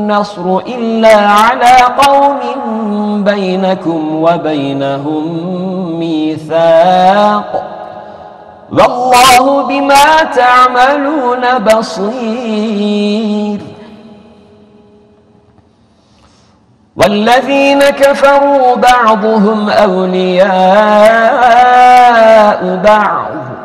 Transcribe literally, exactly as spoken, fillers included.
النصر إلا على قوم بينكم وبينهم ميثاق والله بما تعملون بصير. والذين كفروا بعضهم أولياء بعض